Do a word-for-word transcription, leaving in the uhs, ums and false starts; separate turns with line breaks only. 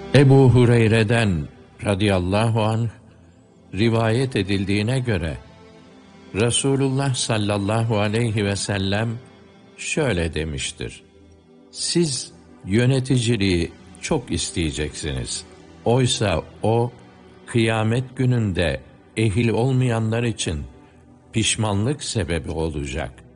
Ebu Hureyre'den radıyallahu anh rivayet edildiğine göre Resulullah sallallahu aleyhi ve sellem şöyle demiştir: siz yöneticiliği çok isteyeceksiniz. Oysa o kıyamet gününde ehil olmayanlar için pişmanlık sebebi olacak.